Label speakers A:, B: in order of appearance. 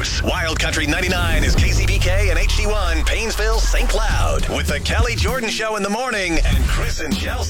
A: Studios. Wild Country 99 is KCBK and HD1, Painesville, St. Cloud. With the Kelly Jordan Show in the morning and Chris and Chelsea.